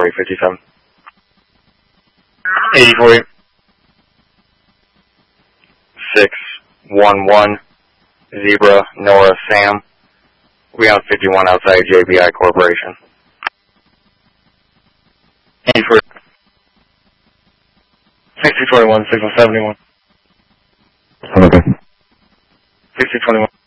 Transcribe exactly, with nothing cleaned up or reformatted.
eight fifty-seven. eighty forty. six one one, Zebra, Nora, Sam. We have fifty-one outside J B I Corporation. eighty forty. sixty twenty-one, signal seventy-one. Okay. sixty twenty-one.